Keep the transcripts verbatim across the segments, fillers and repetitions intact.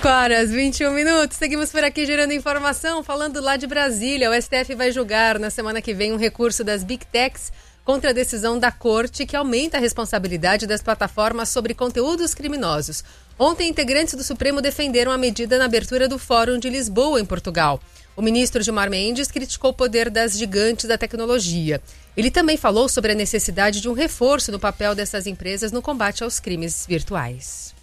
cinco horas e vinte e um minutos. Seguimos por aqui gerando informação, falando lá de Brasília. O S T F vai julgar na semana que vem um recurso das Big Techs contra a decisão da Corte que aumenta a responsabilidade das plataformas sobre conteúdos criminosos. Ontem, integrantes do Supremo defenderam a medida na abertura do Fórum de Lisboa, em Portugal. O ministro Gilmar Mendes criticou o poder das gigantes da tecnologia. Ele também falou sobre a necessidade de um reforço no papel dessas empresas no combate aos crimes virtuais.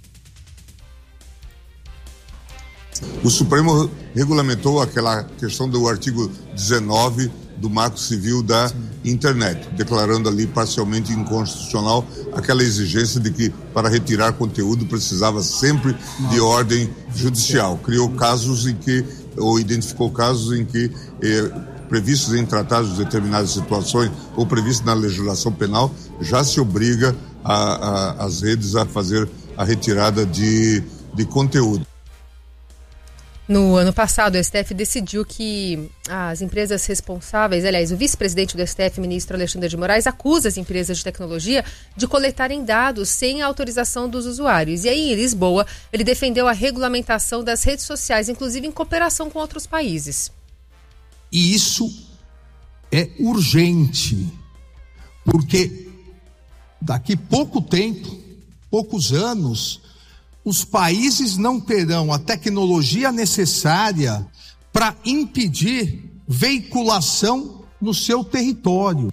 O Supremo regulamentou aquela questão do artigo dezenove do Marco Civil da Internet, declarando ali parcialmente inconstitucional aquela exigência de que para retirar conteúdo precisava sempre de ordem judicial. Criou casos em que, ou identificou casos em que, eh, previstos em tratados de determinadas situações ou previstos na legislação penal, já se obriga a, a, as redes a fazer a retirada de, de conteúdo. No ano passado, o S T F decidiu que as empresas responsáveis, aliás, o vice-presidente do S T F, ministro Alexandre de Moraes, acusa as empresas de tecnologia de coletarem dados sem a autorização dos usuários. E aí, em Lisboa, ele defendeu a regulamentação das redes sociais, inclusive em cooperação com outros países. E isso é urgente, porque daqui pouco tempo, poucos anos, os países não terão a tecnologia necessária para impedir veiculação no seu território.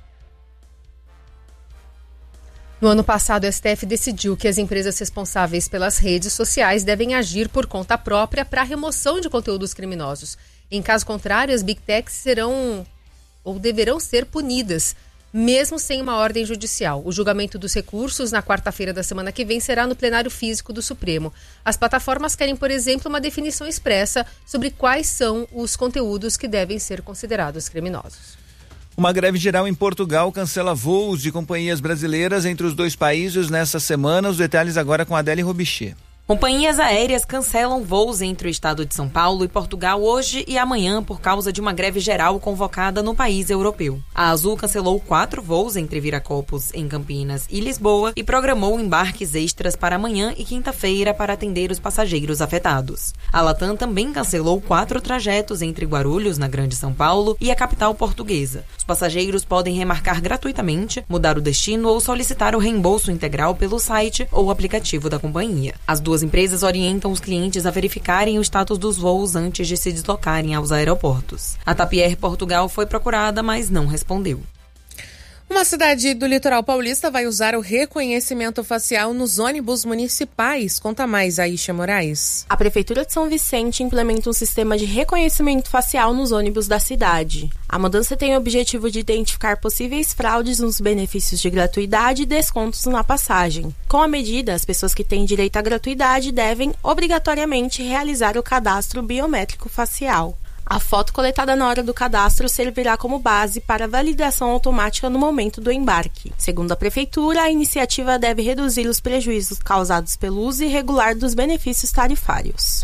No ano passado, o S T F decidiu que as empresas responsáveis pelas redes sociais devem agir por conta própria para a remoção de conteúdos criminosos. Em caso contrário, as Big Techs serão ou deverão ser punidas, mesmo sem uma ordem judicial. O julgamento dos recursos na quarta-feira da semana que vem será no plenário físico do Supremo. As plataformas querem, por exemplo, uma definição expressa sobre quais são os conteúdos que devem ser considerados criminosos. Uma greve geral em Portugal cancela voos de companhias brasileiras entre os dois países nessa semana. Os detalhes agora com a Adélia Robichê. Companhias aéreas cancelam voos entre o estado de São Paulo e Portugal hoje e amanhã por causa de uma greve geral convocada no país europeu. A Azul cancelou quatro voos entre Viracopos, em Campinas e Lisboa e programou embarques extras para amanhã e quinta-feira para atender os passageiros afetados. A Latam também cancelou quatro trajetos entre Guarulhos, na Grande São Paulo, e a capital portuguesa. Os passageiros podem remarcar gratuitamente, mudar o destino ou solicitar o reembolso integral pelo site ou aplicativo da companhia. As duas As empresas orientam os clientes a verificarem o status dos voos antes de se deslocarem aos aeroportos. A TAP Air Portugal foi procurada, mas não respondeu. Uma cidade do litoral paulista vai usar o reconhecimento facial nos ônibus municipais. Conta mais, Aisha Moraes. A Prefeitura de São Vicente implementa um sistema de reconhecimento facial nos ônibus da cidade. A mudança tem o objetivo de identificar possíveis fraudes nos benefícios de gratuidade e descontos na passagem. Com a medida, as pessoas que têm direito à gratuidade devem, obrigatoriamente, realizar o cadastro biométrico facial. A foto coletada na hora do cadastro servirá como base para validação automática no momento do embarque. Segundo a Prefeitura, a iniciativa deve reduzir os prejuízos causados pelo uso irregular dos benefícios tarifários.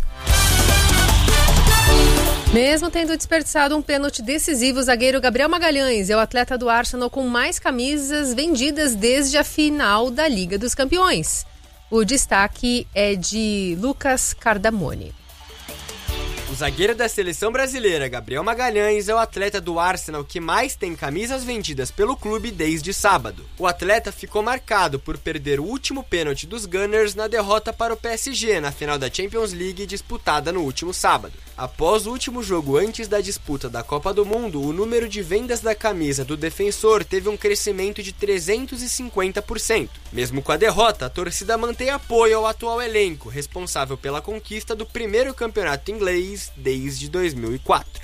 Mesmo tendo desperdiçado um pênalti decisivo, o zagueiro Gabriel Magalhães é o atleta do Arsenal com mais camisas vendidas desde a final da Liga dos Campeões. O destaque é de Lucas Cardamone. O zagueiro da seleção brasileira, Gabriel Magalhães, é o atleta do Arsenal que mais tem camisas vendidas pelo clube desde sábado. O atleta ficou marcado por perder o último pênalti dos Gunners na derrota para o P S G na final da Champions League disputada no último sábado. Após o último jogo antes da disputa da Copa do Mundo, o número de vendas da camisa do defensor teve um crescimento de trezentos e cinquenta por cento. Mesmo com a derrota, a torcida mantém apoio ao atual elenco, responsável pela conquista do primeiro campeonato inglês desde dois mil e quatro.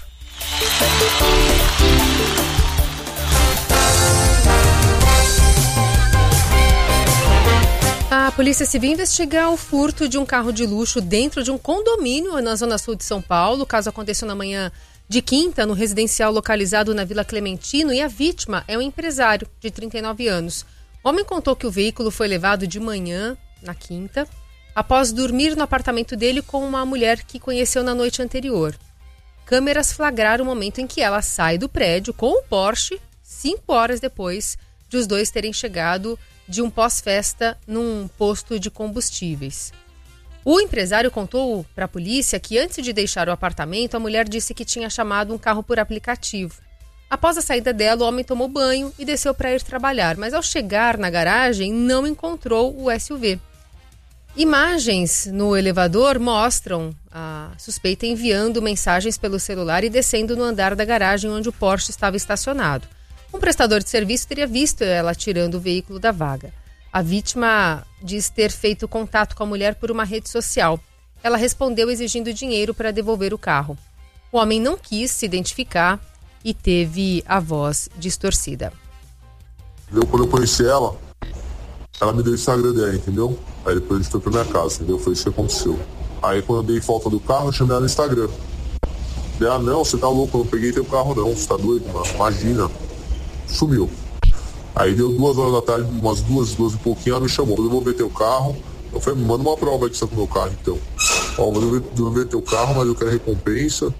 A Polícia Civil investiga o furto de um carro de luxo dentro de um condomínio na zona sul de São Paulo. O caso aconteceu na manhã de quinta, no residencial localizado na Vila Clementino, e a vítima é um empresário de trinta e nove anos. O homem contou que o veículo foi levado de manhã, na quinta, após dormir no apartamento dele com uma mulher que conheceu na noite anterior. Câmeras flagraram o momento em que ela sai do prédio com o Porsche, cinco horas depois de os dois terem chegado de um pós-festa num posto de combustíveis. O empresário contou para a polícia que antes de deixar o apartamento, a mulher disse que tinha chamado um carro por aplicativo. Após a saída dela, o homem tomou banho e desceu para ir trabalhar, mas ao chegar na garagem não encontrou o S U V. Imagens no elevador mostram a suspeita enviando mensagens pelo celular e descendo no andar da garagem onde o Porsche estava estacionado. Um prestador de serviço teria visto ela tirando o veículo da vaga. A vítima diz ter feito contato com a mulher por uma rede social. Ela respondeu exigindo dinheiro para devolver o carro. O homem não quis se identificar e teve a voz distorcida. Eu, quando eu conheci ela, ela me deu o Instagram dela, entendeu? Aí depois a gente foi pra minha casa, entendeu? Foi isso que aconteceu. Aí quando eu dei falta do carro, eu chamei ela no Instagram. Dei, ah não, você tá louco, eu não peguei teu carro não, você tá doido, mano? Imagina. Sumiu. Aí deu duas horas da tarde, umas duas, duas e pouquinho, ela me chamou, eu vou ver teu carro. Eu falei, me manda uma prova que você tá com o meu carro, então. Ó, eu vou devolver teu carro, mas eu quero recompensa.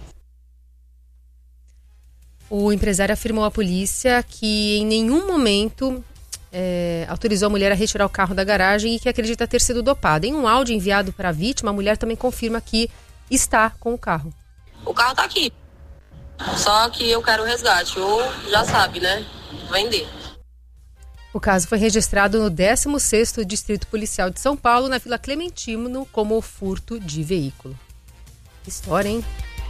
O empresário afirmou à polícia que em nenhum momento é, autorizou a mulher a retirar o carro da garagem e que acredita ter sido dopada. Em um áudio enviado para a vítima, a mulher também confirma que está com o carro. O carro tá aqui, só que eu quero o resgate, ou já sabe, né, vender. O caso foi registrado no décimo sexto Distrito Policial de São Paulo, na Vila Clementino, como furto de veículo. Que história, hein?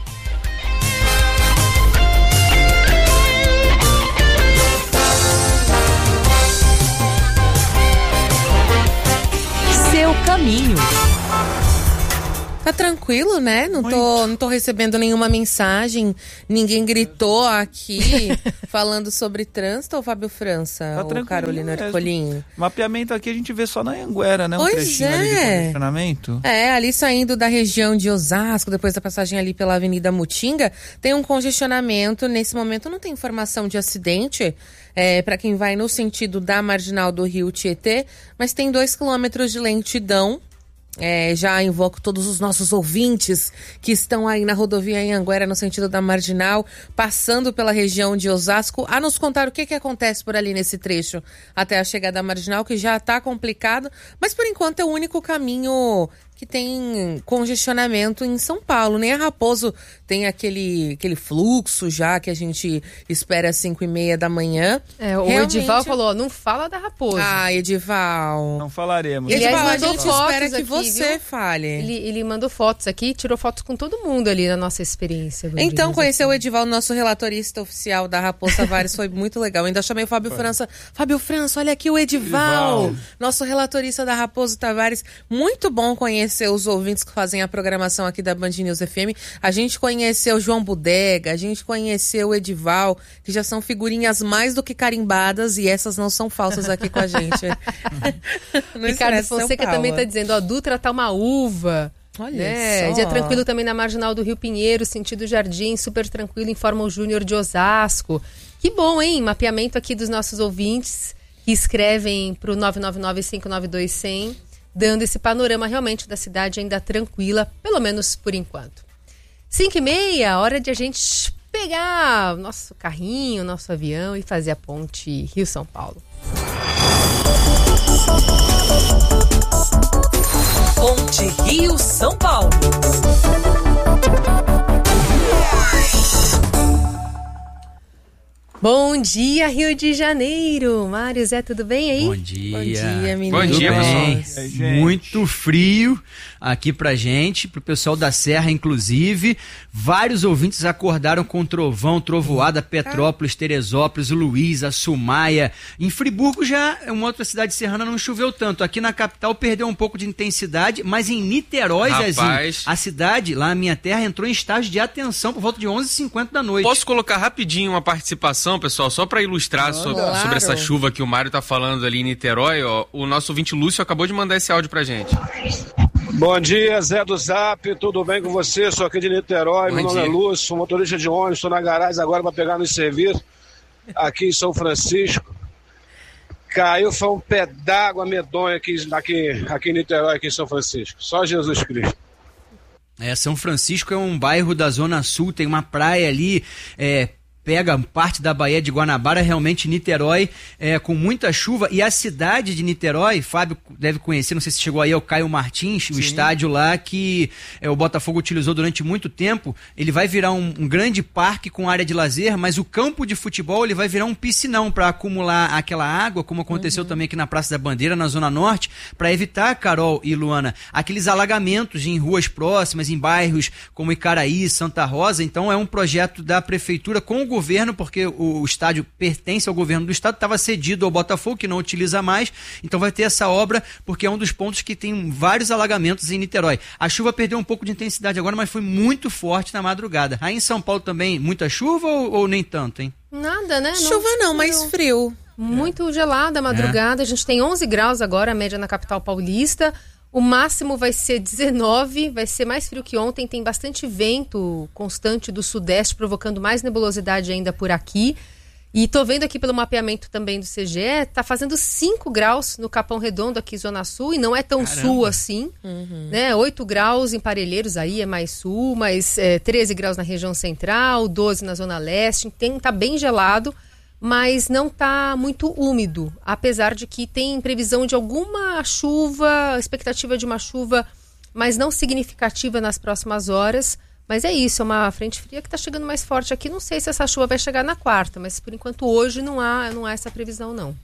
Seu caminho. Tá tranquilo, né? Não tô, não tô recebendo nenhuma mensagem. Ninguém gritou aqui falando sobre trânsito, ou Fábio França? Tá ou Carolina Ercolim? Mapeamento aqui a gente vê só na Anhanguera, né? Um pois trechinho é. ali de congestionamento. É, ali saindo da região de Osasco, depois da passagem ali pela Avenida Mutinga, tem um congestionamento. Nesse momento não tem informação de acidente. É, para quem vai no sentido da marginal do Rio Tietê, mas tem dois quilômetros de lentidão. É, já invoco todos os nossos ouvintes que estão aí na rodovia Anhanguera no sentido da marginal, passando pela região de Osasco, a nos contar o que, que acontece por ali nesse trecho até a chegada da marginal, que já está complicado, mas por enquanto é o único caminho que tem congestionamento em São Paulo. Nem a Raposo tem aquele, aquele fluxo já que a gente espera às cinco e meia da manhã. É, o Realmente... Edival falou, não fala da Raposo. Ah, Edival. Não falaremos. Edival, ele a mandou gente fotos espera que aqui, você viu? fale. Ele, ele mandou fotos aqui, tirou fotos com todo mundo ali na nossa experiência. Então, conhecer o Edival, nosso relatorista oficial da Raposo Tavares, foi muito legal. Ainda chamei o Fábio foi. França. Fábio França, olha aqui o Edival, Edival, nosso relatorista da Raposo Tavares. Muito bom conhecer os ouvintes que fazem a programação aqui da Band News F M. A gente conheceu o João Bodega, a gente conheceu o Edival, que já são figurinhas mais do que carimbadas, e essas não são falsas aqui com a gente. Ricardo Fonseca também está dizendo, ó, Dutra tá uma uva. Olha né? só. Dia tranquilo também na marginal do Rio Pinheiro, sentido Jardim, super tranquilo, informa o Júnior de Osasco. Que bom, hein? Mapeamento aqui dos nossos ouvintes que escrevem para o nove nove nove, cinco nove dois, cem, dando esse panorama realmente da cidade ainda tranquila, pelo menos por enquanto. cinco e meia, hora de a gente pegar o nosso carrinho, nosso avião e fazer a ponte Rio-São Paulo. Ponte Rio-São Paulo. Bom dia, Rio de Janeiro. Mário, Zé, tudo bem aí? Bom dia. Bom dia, menino. Bom dia, pessoal. pessoal. Muito frio aqui pra gente, pro pessoal da Serra, inclusive. Vários ouvintes acordaram com trovão, trovoada, Petrópolis, Teresópolis, Luiz, Açumaia. Em Friburgo já é uma outra cidade serrana, não choveu tanto. Aqui na capital perdeu um pouco de intensidade, mas em Niterói, Zezinho, a cidade, lá na minha terra, entrou em estágio de atenção por volta de onze e cinquenta da noite. Posso colocar rapidinho uma participação, pessoal, só para ilustrar oh, sobre, claro. sobre essa chuva que o Mário tá falando ali em Niterói, ó, o nosso ouvinte Lúcio acabou de mandar esse áudio pra gente. Bom dia, Zé do Zap, tudo bem com você? Sou aqui de Niterói, Bom meu nome dia. é Lúcio, sou motorista de ônibus, estou na garagem agora para pegar no serviço, aqui em São Francisco. Caiu, foi um pé d'água medonho aqui, aqui, aqui em Niterói, aqui em São Francisco, só Jesus Cristo. É, São Francisco é um bairro da Zona Sul, tem uma praia ali, é, pega parte da Baía de Guanabara, realmente Niterói é, com muita chuva, e a cidade de Niterói, Fábio deve conhecer, não sei se chegou aí, é o Caio Martins, Sim. o estádio lá que é, o Botafogo utilizou durante muito tempo. Ele vai virar um, um grande parque com área de lazer, mas o campo de futebol ele vai virar um piscinão para acumular aquela água, como aconteceu uhum. também aqui na Praça da Bandeira, na Zona Norte, para evitar, Carol e Luana, aqueles alagamentos em ruas próximas, em bairros como Icaraí, Santa Rosa. Então é um projeto da prefeitura com o governo, porque o, o estádio pertence ao governo do estado, estava cedido ao Botafogo, que não utiliza mais, então vai ter essa obra, porque é um dos pontos que tem vários alagamentos em Niterói. A chuva perdeu um pouco de intensidade agora, mas foi muito forte na madrugada. Aí em São Paulo também, muita chuva ou, ou nem tanto, hein? Nada, né? Chuva não, não mas frio. Muito é. gelada a madrugada, é. a gente tem onze graus agora, a média na capital paulista. O máximo vai ser dezenove, vai ser mais frio que ontem, tem bastante vento constante do sudeste, provocando mais nebulosidade ainda por aqui. E tô vendo aqui pelo mapeamento também do C G E, tá fazendo cinco graus no Capão Redondo, aqui Zona Sul, e não é tão Caramba. sul assim, uhum. né? oito graus em Parelheiros, aí é mais sul, mas é, treze graus na região central, doze na Zona Leste, tem, tá bem gelado, mas não está muito úmido, apesar de que tem previsão de alguma chuva, expectativa de uma chuva, mas não significativa nas próximas horas. Mas é isso, é uma frente fria que está chegando mais forte aqui. Não sei se essa chuva vai chegar na quarta, mas por enquanto hoje não há, não há essa previsão, não.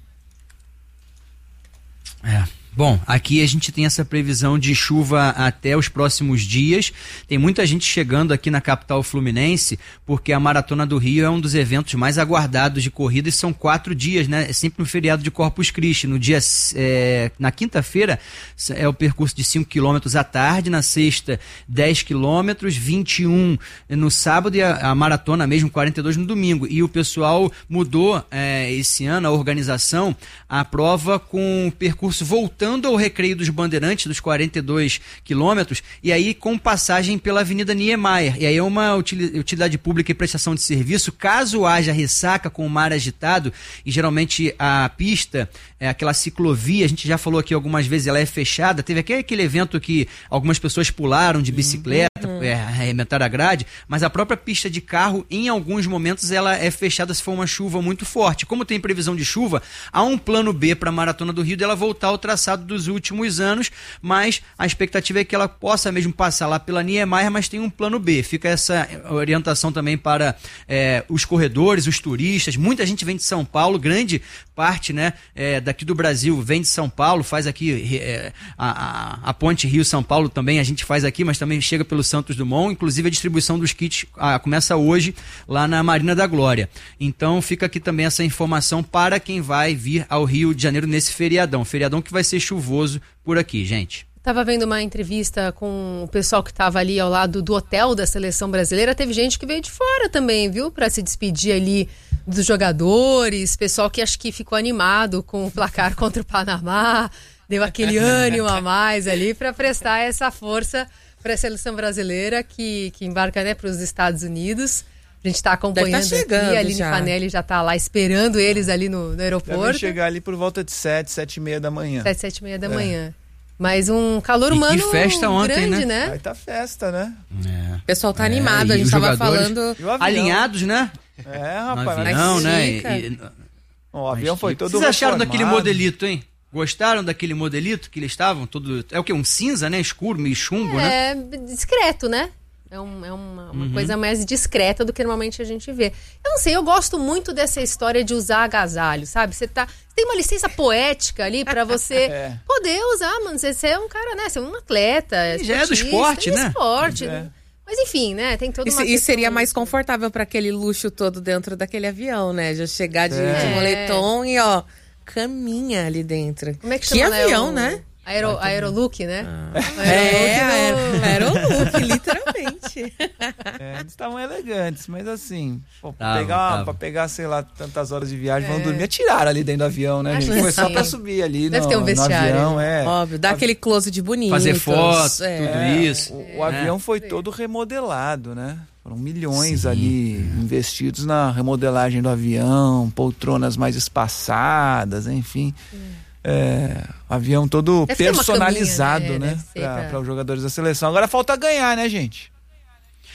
É. Bom, aqui a gente tem essa previsão de chuva até os próximos dias. Tem muita gente chegando aqui na capital fluminense, porque a Maratona do Rio é um dos eventos mais aguardados de corrida, e são quatro dias, né? É sempre no feriado de Corpus Christi. No dia, é, na quinta-feira é o percurso de cinco quilômetros à tarde, na sexta dez quilômetros, vinte e um no sábado, e a, a maratona mesmo quarenta e dois no domingo. E o pessoal mudou é, esse ano, a organização, a prova com o percurso voltando ao Recreio dos Bandeirantes, dos quarenta e dois quilômetros, e aí com passagem pela Avenida Niemeyer. E aí é uma utilidade pública e prestação de serviço, caso haja ressaca com o mar agitado, e geralmente a pista, é aquela ciclovia, a gente já falou aqui algumas vezes, ela é fechada. Teve aqui aquele evento que algumas pessoas pularam de bicicleta, uhum. é, arrebentaram a grade, mas a própria pista de carro, em alguns momentos, ela é fechada se for uma chuva muito forte. Como tem previsão de chuva, há um plano B para a Maratona do Rio dela voltar ao traçado dos últimos anos, mas a expectativa é que ela possa mesmo passar lá pela Niemeyer, mas tem um plano B. Fica essa orientação também para é, os corredores, os turistas. Muita gente vem de São Paulo, grande parte, né, é, daqui do Brasil vem de São Paulo, faz aqui é, a, a, a ponte Rio-São Paulo também, a gente faz aqui, mas também chega pelo Santos Dumont. Inclusive a distribuição dos kits ah, começa hoje lá na Marina da Glória. Então fica aqui também essa informação para quem vai vir ao Rio de Janeiro nesse feriadão, feriadão que vai ser chuvoso por aqui, gente. Estava vendo uma entrevista com o pessoal que estava ali ao lado do hotel da seleção brasileira. Teve gente que veio de fora também, viu? Para se despedir ali dos jogadores. Pessoal que acho que ficou animado com o placar contra o Panamá. Deu aquele ânimo a mais ali para prestar essa força para a seleção brasileira que, que embarca, né, para os Estados Unidos. A gente está acompanhando tá aqui, a Aline Fanelli já está lá esperando eles ali no, no aeroporto. Deve chegar ali por volta de sete, sete e meia da manhã. Sete, sete e meia da é. manhã. Mas um calor humano e que festa ontem, grande, né? né? Aí tá festa, né? É. O pessoal tá é, animado, a gente tava falando... Alinhados, né? É, rapaz. No avião, né? E, e... O avião foi todo Vocês acharam reformado. daquele modelito, hein? Gostaram daquele modelito que eles estavam? Todo... É o quê? Um cinza, né? Escuro, meio chumbo, é, né? É discreto, né? É, um, é uma, uma uhum. coisa mais discreta do que normalmente a gente vê. Eu não sei, eu gosto muito dessa história de usar agasalho, sabe? Você tá, tem uma licença poética ali pra você é. poder usar, mano. Você, você é um cara, né? Você é um atleta. É já é do esporte, é né? esporte. É. Mas enfim, né? Tem toda uma. E, e seria mais confortável pra aquele luxo todo dentro daquele avião, né? Já chegar de, é. de moletom e, ó, caminha ali dentro. Como é que chama? Que avião, né? né? Aero, aerolook, né? Ah. É, aerolook, literalmente. É, eles estavam elegantes, mas assim, pô, pra, tava, pegar, tava. pra pegar, sei lá, tantas horas de viagem, é. vão dormir, tiraram ali dentro do avião, né, gente? Foi só pra subir ali Deve no, ter um vestiário. no avião, é. Óbvio, dá a... aquele close de bonito. Fazer foto, é. tudo é, isso. O, o avião é. foi todo remodelado, né? Foram milhões Sim. ali investidos na remodelagem do avião, poltronas mais espaçadas, enfim... Hum. É, avião todo deve personalizado, caminha, né? Para pra... os jogadores da seleção. Agora falta ganhar, né, gente?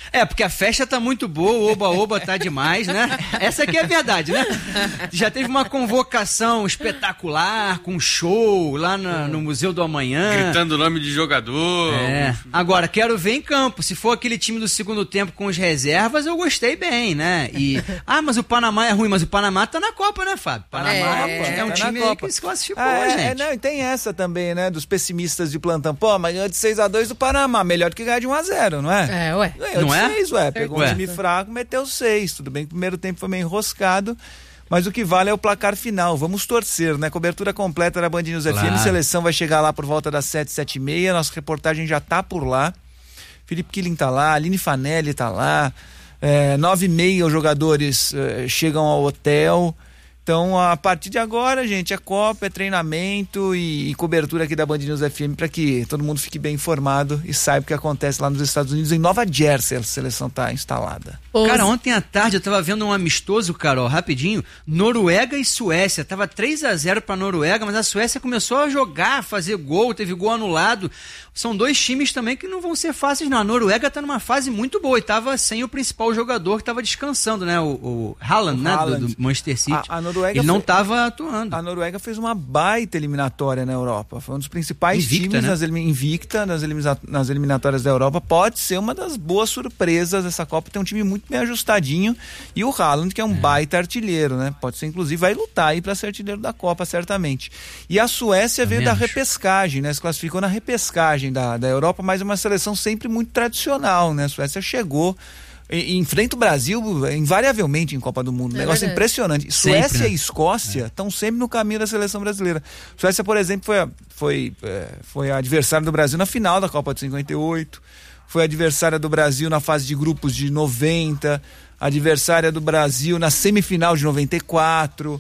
É, porque a festa tá muito boa, o oba-oba tá demais, né? Essa aqui é a verdade, né? Já teve uma convocação espetacular, com show lá na, no Museu do Amanhã. Gritando o nome de jogador. É. Agora, quero ver em campo. Se for aquele time do segundo tempo com os reservas, eu gostei bem, né? E, ah, mas o Panamá é ruim, mas o Panamá tá na Copa, né, Fábio? Panamá é, é um tá time aí que se classificou, ah, é, gente. É, não, e tem essa também, né, dos pessimistas de plantão. Pô, mas ganhou de seis a dois do Panamá, melhor do que ganhar de um a zero, não é? É, ué. Ganhou não de é? seis, ué. Pegou ué. um time fraco, meteu seis. Tudo bem que o primeiro tempo foi meio enroscado, mas o que vale é o placar final. Vamos torcer, né? Cobertura completa da Band News claro. F M. Seleção vai chegar lá por volta das sete, sete e meia. Nossa reportagem já tá por lá. Felipe Killing tá lá, Aline Fanelli tá lá. É, nove e meia os jogadores é, chegam ao hotel. Então, a partir de agora, gente, é Copa, é treinamento e, e cobertura aqui da Band News F M para que todo mundo fique bem informado e saiba o que acontece lá nos Estados Unidos. Em Nova Jersey, a seleção tá instalada. Cara, ontem à tarde eu tava vendo um amistoso, Carol, rapidinho, Noruega e Suécia. Tava três a zero pra Noruega, mas a Suécia começou a jogar, a fazer gol, teve gol anulado. São dois times também que não vão ser fáceis, não. A Noruega tá numa fase muito boa e tava sem o principal jogador que tava descansando, né? O, o Haaland, o né? Do, do Manchester City. A, a Noruega Ele não foi... tava atuando. A Noruega fez uma baita eliminatória na Europa. Foi um dos principais invicta, times né? nas, elim... invicta nas, elimina... nas eliminatórias da Europa. Pode ser uma das boas surpresas dessa Copa. Tem um time muito bem ajustadinho. E o Haaland, que é um é. baita artilheiro, né? Pode ser, inclusive, vai lutar aí pra ser artilheiro da Copa, certamente. E a Suécia Eu veio da acho. repescagem, né? Se classificou na repescagem da, da Europa, mas é uma seleção sempre muito tradicional, né? A Suécia chegou... E, enfrenta o Brasil invariavelmente em Copa do Mundo. Um negócio verdade. impressionante. Sempre, Suécia né? e Escócia estão é. sempre no caminho da seleção brasileira. Suécia, por exemplo, foi, foi, é, foi a adversária do Brasil na final da Copa de cinquenta e oito. Foi adversária do Brasil na fase de grupos de noventa. Adversária do Brasil na semifinal de noventa e quatro.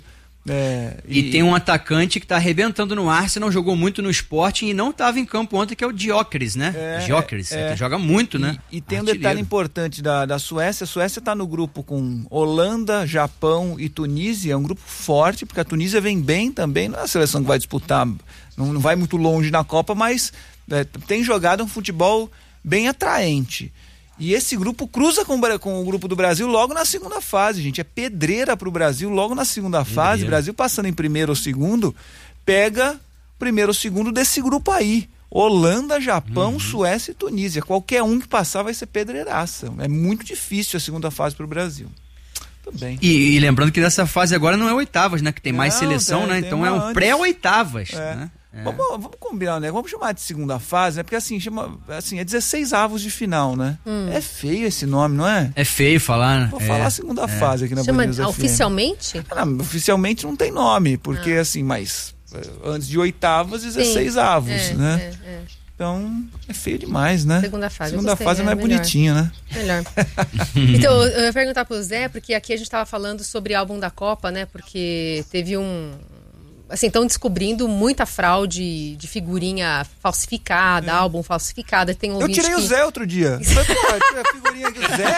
É, e... e tem um atacante que tá arrebentando no Arsenal, jogou muito no Sporting e não tava em campo ontem, que é o Gyökeres, né? É, Gyökeres, é, que joga muito, né? E, e tem Artilheiro. um detalhe importante da, da Suécia. A Suécia tá no grupo com Holanda, Japão e Tunísia. É um grupo forte, porque a Tunísia vem bem também. Não é a seleção que vai disputar, não, não vai muito longe na Copa, mas é, tem jogado um futebol bem atraente. E esse grupo cruza com, com o grupo do Brasil logo na segunda fase, gente. É pedreira pro Brasil logo na segunda pedreira. fase. Brasil passando em primeiro ou segundo, pega primeiro ou segundo desse grupo aí. Holanda, Japão, uhum. Suécia e Tunísia. Qualquer um que passar vai ser pedreiraça. É muito difícil a segunda fase pro Brasil. Tudo bem. E, e lembrando que dessa fase agora não é oitavas, né? Que tem mais não, seleção, tem, né? Tem então é um pré-oitavas, é. né? É. Vamos, vamos combinar, né? Vamos chamar de segunda fase, né? Porque assim, chama, assim é dezesseis avos de final, né? Hum. É feio esse nome, não é? É feio falar, né? Vou é. falar segunda é. fase aqui na Chama Band News oficialmente? Ah, não, oficialmente não tem nome, porque ah. assim, mas antes de oitavas, dezesseis Sim. avos, é, né? É, é. Então, é feio demais, né? Segunda fase. Segunda gostei, fase é mais bonitinha, né? Melhor. Então, eu ia perguntar pro Zé, porque aqui a gente tava falando sobre álbum da Copa, né? Porque teve um... Assim, estão descobrindo muita fraude de figurinha falsificada, é. álbum falsificado. Tem um eu tirei que... o Zé outro dia. Foi, pô, a figurinha do Zé.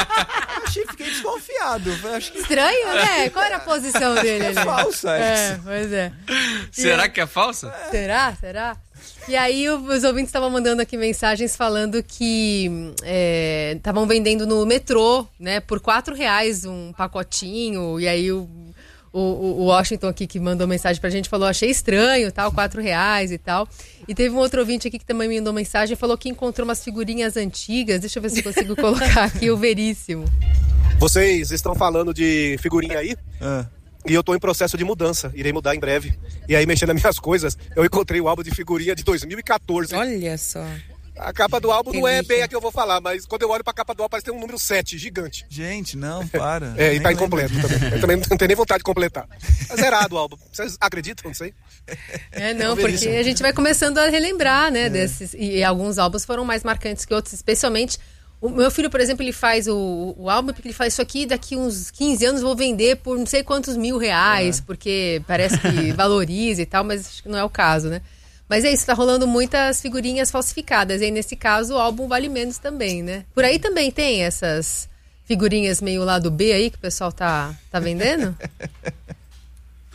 Eu achei, fiquei desconfiado. Acho que... Estranho, né? Qual era a posição dele é ali? É falsa. É, pois é. Será e... que é falsa? É. Será? Será? E aí os ouvintes estavam mandando aqui mensagens falando que estavam é, vendendo no metrô, né? Por quatro reais um pacotinho. E aí o... O, o Washington aqui que mandou mensagem pra gente falou, achei estranho, tal, quatro reais e tal. E teve um outro ouvinte aqui que também me mandou mensagem e falou que encontrou umas figurinhas antigas. Deixa eu ver se eu consigo colocar aqui o Veríssimo. Vocês estão falando de figurinha aí? Ah. E eu tô em processo de mudança, irei mudar em breve. E aí, mexendo nas minhas coisas, eu encontrei o álbum de figurinha de dois mil e quatorze. Olha só. A capa do álbum não é bem a que eu vou falar, mas quando eu olho pra capa do álbum parece que tem um número sete, gigante. Gente, não, para. É, e tá incompleto também. Eu também não tenho nem vontade de completar. É zerado o álbum. Vocês acreditam? Não sei. É, não, porque isso. a gente vai começando a relembrar, né, é. desses... E, e alguns álbuns foram mais marcantes que outros, especialmente... O meu filho, por exemplo, ele faz o, o álbum porque ele faz isso aqui, daqui uns quinze anos vou vender por não sei quantos mil reais, é. porque parece que valoriza e tal, mas acho que não é o caso, né? Mas é isso, tá rolando muitas figurinhas falsificadas. E aí, nesse caso, o álbum vale menos também, né? Por aí também tem essas figurinhas meio lado B aí que o pessoal tá, tá vendendo?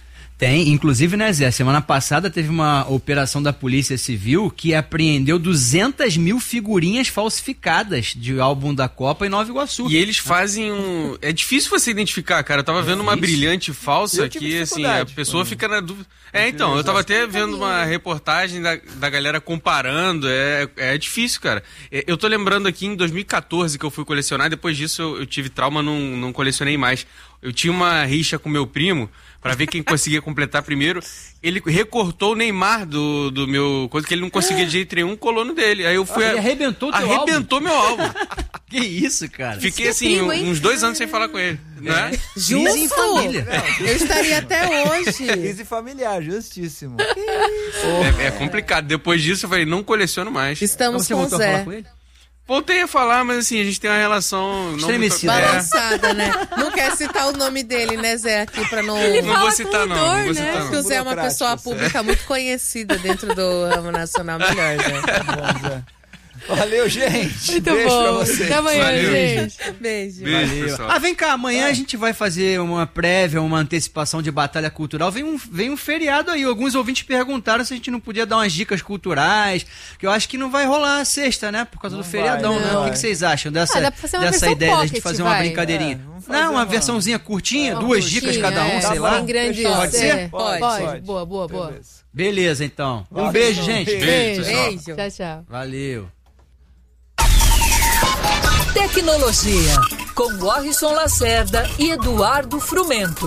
Tem, inclusive, né, Zé? Semana passada teve uma operação da Polícia Civil que apreendeu duzentas mil figurinhas falsificadas de álbum da Copa em Nova Iguaçu. E eles fazem um... É difícil você identificar, cara. Eu tava vendo uma brilhante falsa que, assim, a pessoa fica na dúvida. É, então, eu tava até vendo uma reportagem da, da galera comparando. É, é difícil, cara. Eu tô lembrando aqui em dois mil e quatorze que eu fui colecionar, depois disso eu, eu tive trauma, não, não colecionei mais. Eu tinha uma rixa com meu primo pra ver quem conseguia completar primeiro. Ele recortou o Neymar do, do meu... Coisa que ele não conseguia de jeito nenhum, colou no dele. Aí eu fui... Ah, ele arrebentou o teu Arrebentou álbum. meu álbum. Que isso, cara? Fiquei assim, primo, uns dois anos sem falar com ele. Né? Justo! em família. Eu estaria até hoje. Crise familiar, justíssimo. É, é complicado. Depois disso eu falei, não coleciono mais. Estamos com o Zé. Voltei a falar, mas assim, a gente tem uma relação... Estremecida. Balançada, né? Não quer citar o nome dele, né, Zé? Aqui pra não... Ele não vou citar, não. Não vou citar, não. Porque o Zé é uma pessoa pública muito conhecida dentro do ramo nacional. Melhor, Zé. Bom, Zé. Valeu, gente. Muito Beijo bom. pra vocês. Até amanhã, Valeu, gente. Beijo. Beijo, pessoal. Ah, vem cá, amanhã a gente vai fazer uma prévia, uma antecipação de batalha cultural. Vem um, vem um feriado aí. Alguns ouvintes perguntaram se a gente não podia dar umas dicas culturais, que eu acho que não vai rolar a sexta, né? Por causa não do feriadão, vai, né? não. O que, que vocês acham dessa, Ah, dá pra fazer uma dessa versão ideia da pocket, gente fazer vai. uma brincadeirinha? É, não, uma, uma versãozinha curtinha, Uma duas curtinha, dicas cada um, é. sei lá. Sem grandes... Pode ser? É, Pode, pode. pode. Boa, boa, boa. Beleza. Beleza, então. Um Valeu, beijo, gente. Beijo, pessoal. Beijo. Tchau, tchau. Valeu. Tecnologia, com Warrison Lacerda e Eduardo Frumento.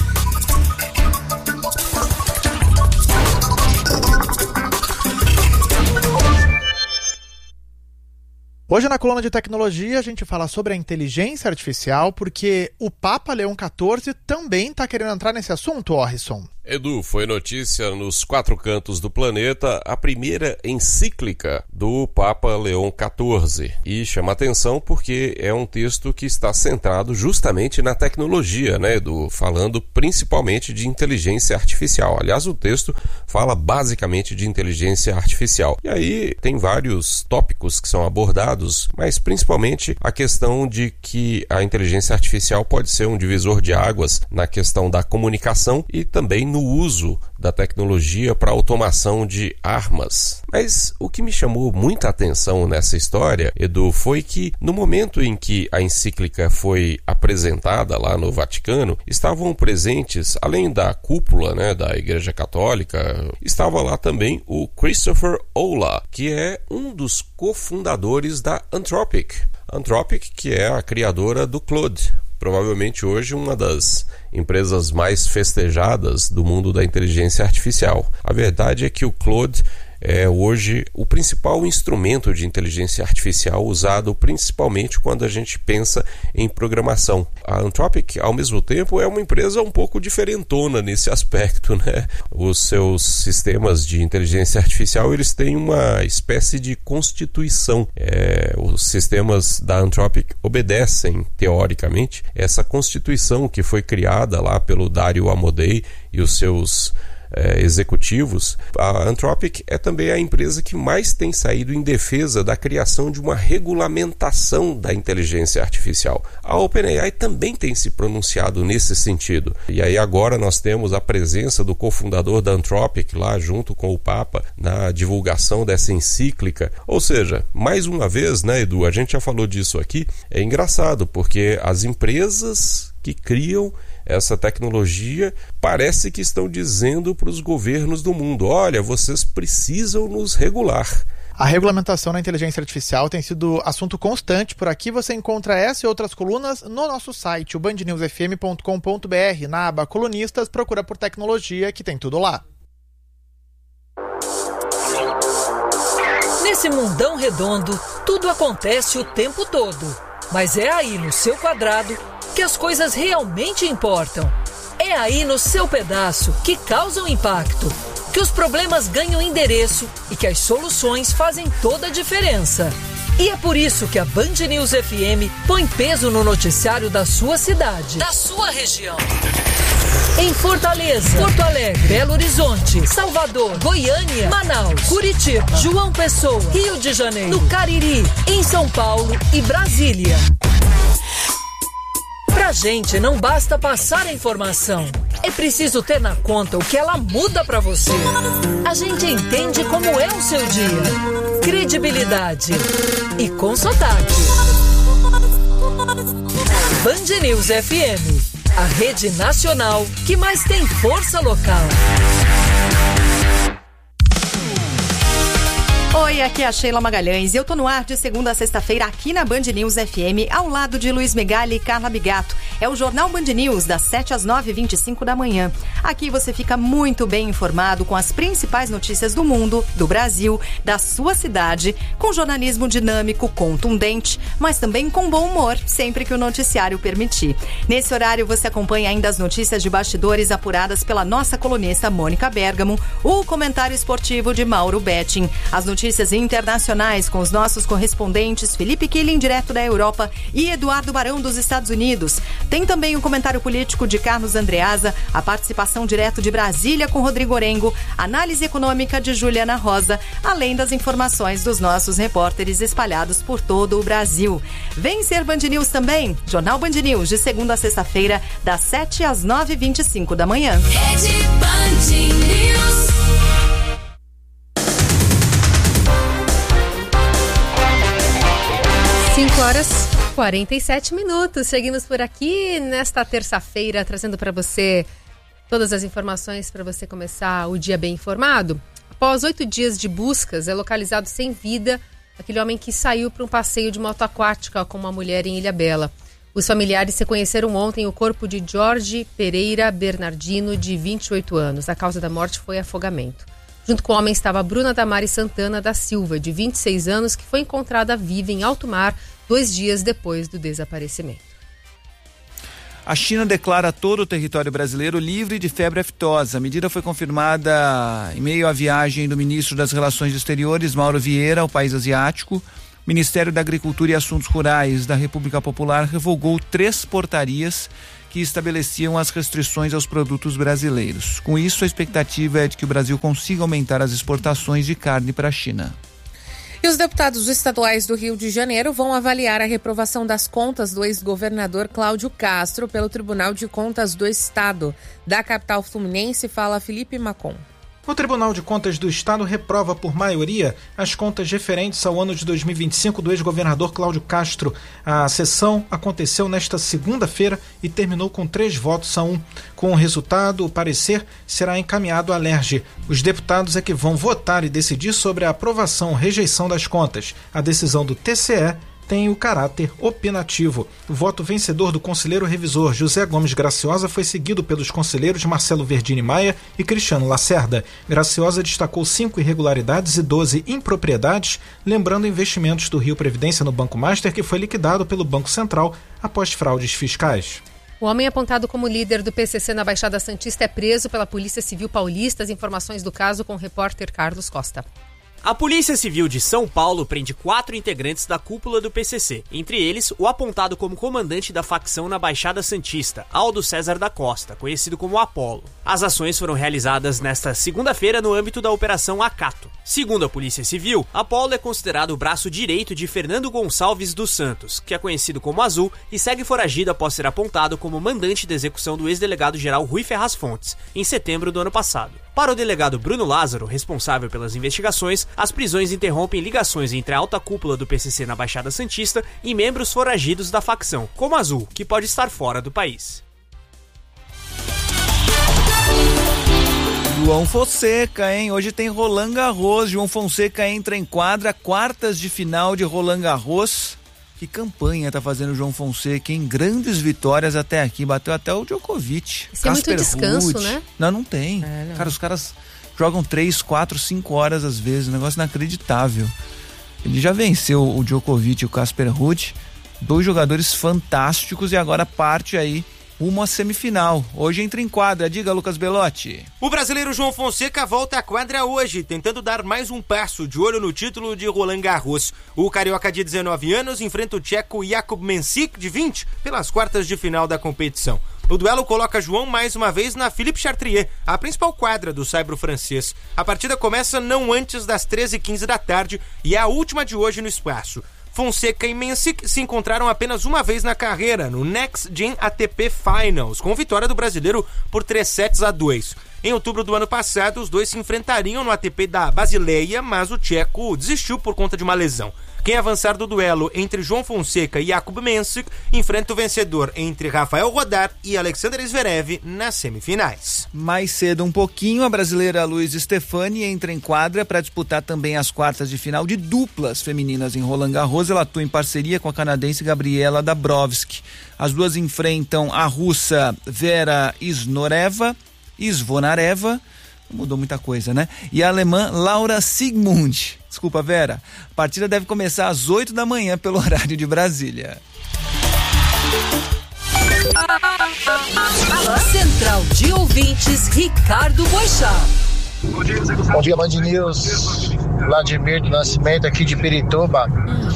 Hoje na coluna de tecnologia a gente fala sobre a inteligência artificial porque o Papa Leão quatorze também está querendo entrar nesse assunto, Warrison. Edu, foi notícia nos quatro cantos do planeta a primeira encíclica do Papa Leão quatorze. E chama atenção porque é um texto que está centrado justamente na tecnologia, né, Edu? Falando principalmente de inteligência artificial. Aliás, o texto fala basicamente de inteligência artificial. E aí tem vários tópicos que são abordados, mas principalmente a questão de que a inteligência artificial pode ser um divisor de águas na questão da comunicação e também no uso da tecnologia para automação de armas. Mas o que me chamou muita atenção nessa história, Edu, foi que no momento em que a encíclica foi apresentada lá no Vaticano, estavam presentes, além da cúpula, né, da Igreja Católica, estava lá também o Christopher Olah, que é um dos cofundadores da Anthropic. Anthropic, que é a criadora do Claude. Provavelmente hoje uma das empresas mais festejadas do mundo da inteligência artificial. A verdade é que o Claude é hoje o principal instrumento de inteligência artificial usado principalmente quando a gente pensa em programação. A Anthropic, ao mesmo tempo, é uma empresa um pouco diferentona nesse aspecto, né? Os seus sistemas de inteligência artificial, eles têm uma espécie de constituição. É, os sistemas da Anthropic obedecem, teoricamente, essa constituição que foi criada lá pelo Dario Amodei e os seus É, executivos. A Anthropic é também a empresa que mais tem saído em defesa da criação de uma regulamentação da inteligência artificial. A OpenAI também tem se pronunciado nesse sentido. E aí agora nós temos a presença do cofundador da Anthropic lá junto com o Papa na divulgação dessa encíclica. Ou seja, mais uma vez, né, Edu, a gente já falou disso aqui, é engraçado porque as empresas que criam essa tecnologia parece que estão dizendo para os governos do mundo: olha, vocês precisam nos regular. A regulamentação na inteligência artificial tem sido assunto constante por aqui. Você encontra essa e outras colunas no nosso site, o band news f m ponto com ponto b r. Na aba Colunistas, procura por tecnologia que tem tudo lá. Nesse mundão redondo, tudo acontece o tempo todo. Mas é aí no seu quadrado que as coisas realmente importam. É aí no seu pedaço que causam impacto, que os problemas ganham endereço e que as soluções fazem toda a diferença. E é por isso que a Band News F M põe peso no noticiário da sua cidade, da sua região. Em Fortaleza, Porto Alegre, Belo Horizonte, Salvador, Goiânia, Manaus, Curitiba, João Pessoa, Rio de Janeiro, no Cariri, em São Paulo e Brasília. Para Pra gente não basta passar a informação, é preciso ter na conta o que ela muda pra você. A gente entende como é o seu dia. Credibilidade e com sotaque. Band News F M, a rede nacional que mais tem força local. Oi, aqui é a Sheila Magalhães e eu tô no ar de segunda a sexta-feira aqui na Band News F M, ao lado de Luiz Megali e Carla Bigato. É o Jornal Band News, das sete às nove e vinte e cinco da manhã. Aqui você fica muito bem informado com as principais notícias do mundo, do Brasil, da sua cidade, com jornalismo dinâmico, contundente, mas também com bom humor, sempre que o noticiário permitir. Nesse horário você acompanha ainda as notícias de bastidores apuradas pela nossa colunista Mônica Bergamo, o comentário esportivo de Mauro Betting, as notícias Notícias internacionais com os nossos correspondentes Felipe Killing, direto da Europa, e Eduardo Barão, dos Estados Unidos. Tem também o comentário político de Carlos Andreasa, a participação direto de Brasília com Rodrigo Orengo, análise econômica de Juliana Rosa, além das informações dos nossos repórteres espalhados por todo o Brasil. Vem ser Band News também, Jornal Band News, de segunda a sexta-feira, das sete às nove e vinte e cinco da manhã. Rede Band News. cinco horas e quarenta e sete minutos. Seguimos por aqui nesta terça-feira, trazendo para você todas as informações para você começar o dia bem informado. Após oito dias de buscas, é localizado sem vida aquele homem que saiu para um passeio de moto aquática com uma mulher em Ilhabela. Os familiares reconheceram ontem o corpo de Jorge Pereira Bernardino, de vinte e oito anos. A causa da morte foi afogamento. Junto com o homem estava a Bruna Damari Santana da Silva, de vinte e seis anos, que foi encontrada viva em alto mar dois dias depois do desaparecimento. A China declara todo o território brasileiro livre de febre aftosa. A medida foi confirmada em meio à viagem do ministro das Relações Exteriores, Mauro Vieira, ao país asiático. O Ministério da Agricultura e Assuntos Rurais da República Popular revogou três portarias que estabeleciam as restrições aos produtos brasileiros. Com isso, a expectativa é de que o Brasil consiga aumentar as exportações de carne para a China. E os deputados estaduais do Rio de Janeiro vão avaliar a reprovação das contas do ex-governador Cláudio Castro pelo Tribunal de Contas do Estado. Da capital fluminense, fala Felipe Macon. O Tribunal de Contas do Estado reprova por maioria as contas referentes ao ano de dois mil e vinte e cinco do ex-governador Cláudio Castro. A sessão aconteceu nesta segunda-feira e terminou com três votos a um. Com o resultado, o parecer será encaminhado à Lerge. Os deputados é que vão votar e decidir sobre a aprovação ou rejeição das contas. A decisão do T C E tem o caráter opinativo. O voto vencedor do conselheiro revisor José Gomes Graciosa foi seguido pelos conselheiros Marcelo Verdini Maia e Cristiano Lacerda. Graciosa destacou cinco irregularidades e doze impropriedades, lembrando investimentos do Rio Previdência no Banco Master, que foi liquidado pelo Banco Central após fraudes fiscais. O homem apontado como líder do P C C na Baixada Santista é preso pela Polícia Civil Paulista. As informações do caso com o repórter Carlos Costa. A Polícia Civil de São Paulo prende quatro integrantes da cúpula do P C C, entre eles o apontado como comandante da facção na Baixada Santista, Aldo César da Costa, conhecido como Apolo. As ações foram realizadas nesta segunda-feira no âmbito da Operação Acato. Segundo a Polícia Civil, Apolo é considerado o braço direito de Fernando Gonçalves dos Santos, que é conhecido como Azul e segue foragido após ser apontado como mandante da execução do ex-delegado-geral Rui Ferraz Fontes, em setembro do ano passado. Para o delegado Bruno Lázaro, responsável pelas investigações, as prisões interrompem ligações entre a alta cúpula do P C C na Baixada Santista e membros foragidos da facção, como Azul, que pode estar fora do país. João Fonseca, hein? Hoje tem Roland Garros. João Fonseca entra em quadra, quartas de final de Roland Garros. Que campanha tá fazendo o João Fonseca, em grandes vitórias até aqui, bateu até o Djokovic. Isso é muito descanso, Ruud. né? Não, não tem. É, não. Cara, os caras jogam três, quatro, cinco horas às vezes, um negócio inacreditável. Ele já venceu o Djokovic e o Casper Ruud, dois jogadores fantásticos, e agora parte aí rumo à semifinal. Hoje entra em quadra, diga Lucas Belotti. O brasileiro João Fonseca volta à quadra hoje, tentando dar mais um passo, de olho no título de Roland Garros. O carioca de dezenove anos enfrenta o tcheco Jakub Mensik, de vinte, pelas quartas de final da competição. O duelo coloca João mais uma vez na Philippe Chatrier, a principal quadra do saibro francês. A partida começa não antes das treze e quinze da tarde e é a última de hoje no espaço. Fonseca e Mencic se encontraram apenas uma vez na carreira, no Next Gen A T P Finals, com vitória do brasileiro por três sets a dois. Em outubro do ano passado, os dois se enfrentariam no A T P da Basileia, mas o tcheco desistiu por conta de uma lesão. Quem avançar do duelo entre João Fonseca e Jakub Mencic enfrenta o vencedor entre Rafael Rodar e Alexander Zverev nas semifinais. Mais cedo um pouquinho, a brasileira Luiz Stefani entra em quadra para disputar também as quartas de final de duplas femininas em Roland Garros. Ela atua em parceria com a canadense Gabriela Dabrowski. As duas enfrentam a russa Vera Isnoreva, Svonareva, mudou muita coisa, né? E a alemã Laura Sigmund. Desculpa, Vera. A partida deve começar às oito da manhã pelo horário de Brasília. Central de Ouvintes, Ricardo Boixá. Bom dia, Band News. Vladimir do Nascimento aqui de Pirituba.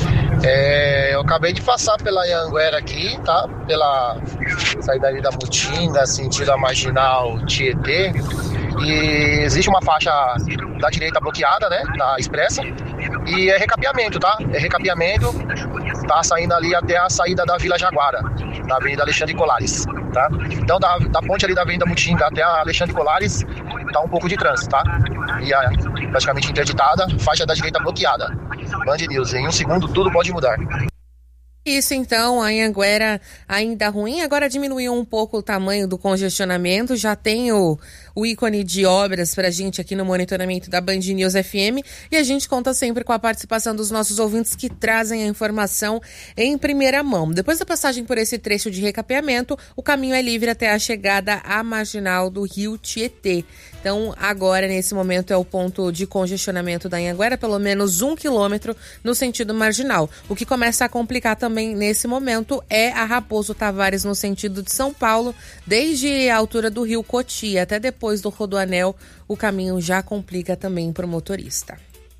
É, eu acabei de passar pela Anhanguera aqui, tá? Pela saída ali da Mutinga, sentido a Marginal Tietê. E existe uma faixa da direita bloqueada, né? Na expressa. E é recapeamento, tá? É recapeamento. Tá saindo ali até a saída da Vila Jaguara, da Avenida Alexandre Colares, tá? Então, da, da ponte ali da Avenida Mutinga até a Alexandre Colares, tá um pouco de trânsito, tá? E é praticamente interditada, faixa da direita bloqueada. Band News, em um segundo tudo pode mudar. Isso então, a Anhanguera ainda ruim, agora diminuiu um pouco o tamanho do congestionamento, já tem o, o ícone de obras pra gente aqui no monitoramento da Band News F M e a gente conta sempre com a participação dos nossos ouvintes que trazem a informação em primeira mão. Depois da passagem por esse trecho de recapeamento, o caminho é livre até a chegada à marginal do Rio Tietê. Então, agora, nesse momento, é o ponto de congestionamento da Anhanguera, pelo menos um quilômetro no sentido marginal. O que começa a complicar também nesse momento é a Raposo Tavares no sentido de São Paulo, desde a altura do Rio Cotia até depois do Rodoanel, o caminho já complica também para o motorista.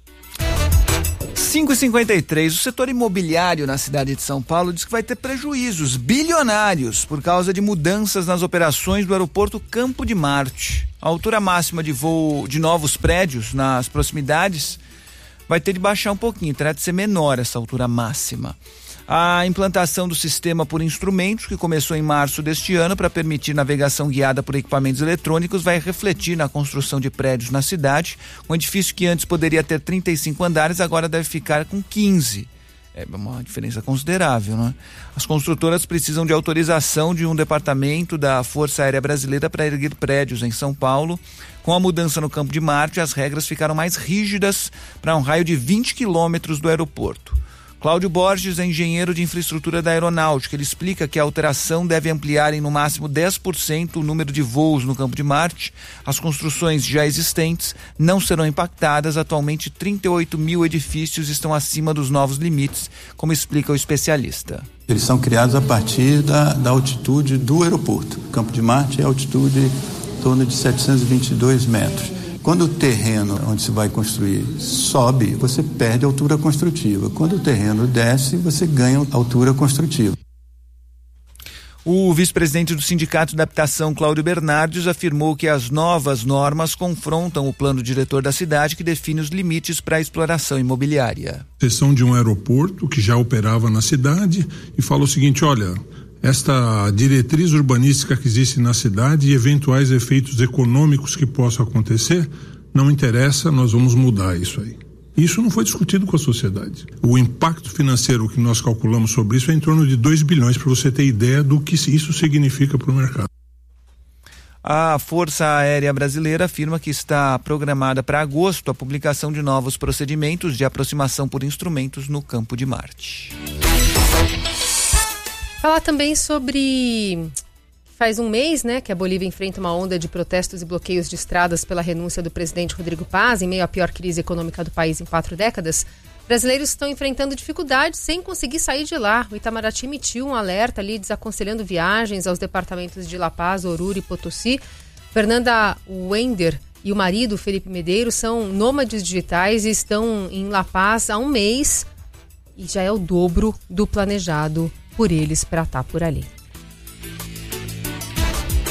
cinco e cinquenta e três, o setor imobiliário na cidade de São Paulo diz que vai ter prejuízos bilionários por causa de mudanças nas operações do aeroporto Campo de Marte. A altura máxima de voo de novos prédios nas proximidades vai ter de baixar um pouquinho, terá de ser menor essa altura máxima. A implantação do sistema por instrumentos, que começou em março deste ano para permitir navegação guiada por equipamentos eletrônicos, vai refletir na construção de prédios na cidade. Um edifício que antes poderia ter trinta e cinco andares, agora deve ficar com quinze. É uma diferença considerável, né? As construtoras precisam de autorização de um departamento da Força Aérea Brasileira para erguer prédios em São Paulo. Com a mudança no Campo de Marte, as regras ficaram mais rígidas para um raio de vinte quilômetros do aeroporto. Cláudio Borges é engenheiro de infraestrutura da aeronáutica. Ele explica que a alteração deve ampliar em no máximo dez por cento o número de voos no Campo de Marte. As construções já existentes não serão impactadas. Atualmente, trinta e oito mil edifícios estão acima dos novos limites, como explica o especialista. Eles são criados a partir da, da altitude do aeroporto. O Campo de Marte é a altitude em torno de setecentos e vinte e dois metros. Quando o terreno onde se vai construir sobe, você perde altura construtiva. Quando o terreno desce, você ganha altura construtiva. O vice-presidente do Sindicato da Habitação, Cláudio Bernardes, afirmou que as novas normas confrontam o plano diretor da cidade, que define os limites para a exploração imobiliária. Seção de um aeroporto que já operava na cidade e falou o seguinte: olha, esta diretriz urbanística que existe na cidade e eventuais efeitos econômicos que possam acontecer, não interessa, nós vamos mudar isso aí. Isso não foi discutido com a sociedade. O impacto financeiro que nós calculamos sobre isso é em torno de dois bilhões, para você ter ideia do que isso significa para o mercado. A Força Aérea Brasileira afirma que está programada para agosto a publicação de novos procedimentos de aproximação por instrumentos no Campo de Marte. Falar também sobre... Faz um mês, né, que a Bolívia enfrenta uma onda de protestos e bloqueios de estradas pela renúncia do presidente Rodrigo Paz, em meio à pior crise econômica do país em quatro décadas. Brasileiros estão enfrentando dificuldades sem conseguir sair de lá. O Itamaraty emitiu um alerta ali, desaconselhando viagens aos departamentos de La Paz, Oruro e Potosí. Fernanda Wender e o marido, Felipe Medeiros, são nômades digitais e estão em La Paz há um mês. E já é o dobro do planejado por eles para estar por ali.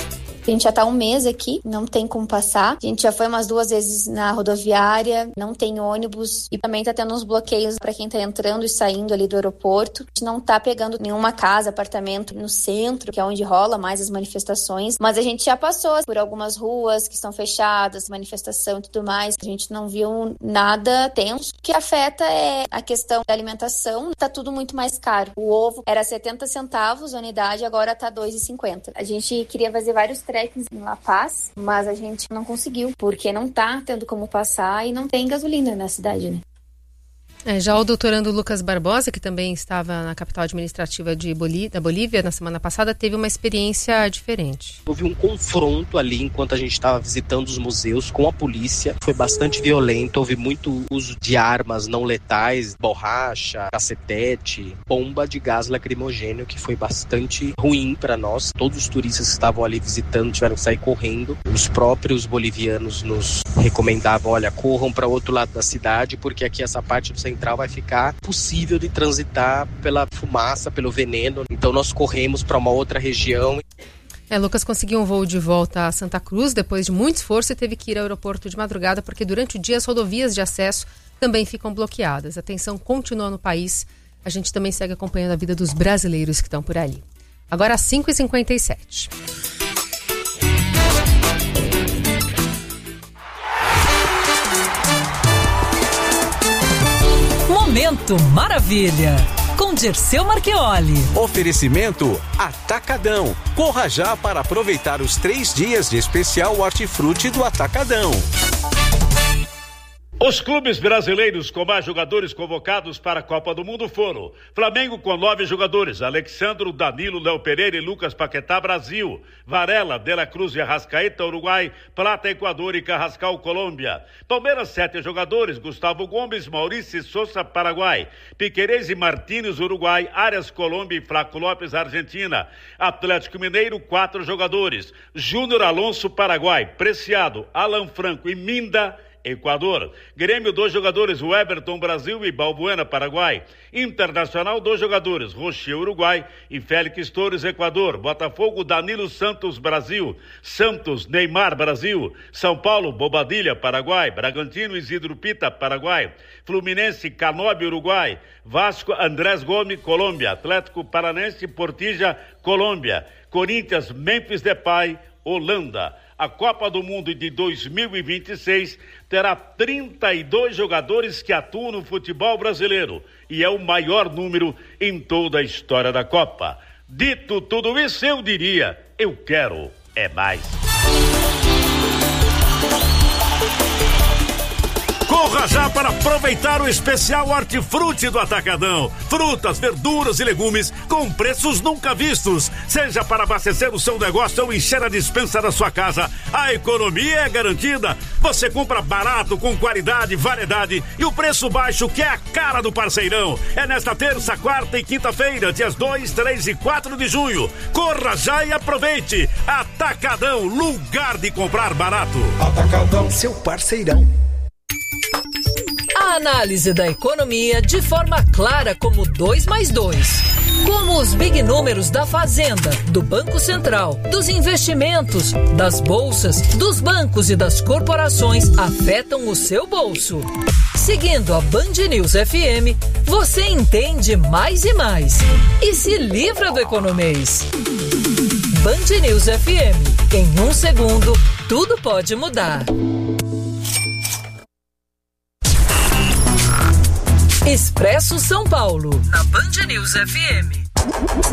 porque a gente já tá um mês aqui, não tem como passar. A gente já foi umas duas vezes na rodoviária, não tem ônibus e também tá tendo uns bloqueios para quem tá entrando e saindo ali do aeroporto. A gente não tá pegando nenhuma casa, apartamento no centro, que é onde rola mais as manifestações, mas a gente já passou por algumas ruas que estão fechadas, manifestação e tudo mais. A gente não viu nada tenso. O que afeta é a questão da alimentação. Tá tudo muito mais caro. O ovo era setenta centavos a unidade, agora tá dois reais e cinquenta. A gente queria fazer vários trekkings em La Paz, mas a gente não conseguiu, porque não tá tendo como passar e não tem gasolina na cidade, né? É, já o doutorando Lucas Barbosa, que também estava na capital administrativa de Bolí- da Bolívia na semana passada, teve uma experiência diferente. Houve um confronto ali enquanto a gente estava visitando os museus com a polícia. Foi bastante violento, houve muito uso de armas não letais, borracha, cacetete, bomba de gás lacrimogêneo, que foi bastante ruim para nós. Todos os turistas que estavam ali visitando tiveram que sair correndo. Os próprios bolivianos nos recomendavam, olha, corram para o outro lado da cidade, porque aqui essa parte do central vai ficar possível de transitar pela fumaça, pelo veneno. Então nós corremos para uma outra região. É, Lucas conseguiu um voo de volta a Santa Cruz depois de muito esforço e teve que ir ao aeroporto de madrugada porque durante o dia as rodovias de acesso também ficam bloqueadas. A tensão continua no país. A gente também segue acompanhando a vida dos brasileiros que estão por ali. Agora às cinco e cinquenta e sete. Momento Maravilha, com Dirceu Marchioli. Oferecimento Atacadão. Corra já para aproveitar os três dias de especial hortifruti do Atacadão. Os clubes brasileiros com mais jogadores convocados para a Copa do Mundo foram: Flamengo com nove jogadores, Alexandro, Danilo, Léo Pereira e Lucas Paquetá, Brasil; Varela, De La Cruz e Arrascaeta, Uruguai; Plata, Equador e Carrascal, Colômbia; Palmeiras, sete jogadores, Gustavo Gomes, Maurício Sousa, Paraguai; Piquerez e Martínez, Uruguai; Arias, Colômbia e Flaco Lopes, Argentina; Atlético Mineiro, quatro jogadores, Júnior Alonso, Paraguai; Preciado, Alan Franco e Minda, Equador; Grêmio, dois jogadores, o Everton, Brasil e Balbuena, Paraguai; Internacional, dois jogadores, Rocher, Uruguai e Félix Torres, Equador; Botafogo, Danilo Santos, Brasil; Santos, Neymar, Brasil; São Paulo, Bobadilha, Paraguai; Bragantino, Isidro Pita, Paraguai; Fluminense, Canobi, Uruguai; Vasco, Andrés Gomes, Colômbia; Atlético Paranense, Portilla, Colômbia; Corinthians, Memphis Depay, Holanda. A Copa do Mundo de dois mil e vinte e seis terá trinta e dois jogadores que atuam no futebol brasileiro e é o maior número em toda a história da Copa. Dito tudo isso, eu diria, eu quero é mais. Corra já para aproveitar o especial Hortifruti do Atacadão. Frutas, verduras e legumes com preços nunca vistos. Seja para abastecer o seu negócio ou encher a despensa da sua casa, a economia é garantida. Você compra barato, com qualidade, variedade e o preço baixo, que é a cara do parceirão. É nesta terça, quarta e quinta-feira, dias dois, três e quatro de junho. Corra já e aproveite. Atacadão, lugar de comprar barato. Atacadão, seu parceirão. A análise da economia de forma clara como dois mais dois. Como os big números da Fazenda, do Banco Central, dos investimentos, das bolsas, dos bancos e das corporações afetam o seu bolso. Seguindo a Band News F M, você entende mais e mais. E se livra do economês. Band News F M. Em um segundo, tudo pode mudar. Expresso São Paulo, na Band News F M.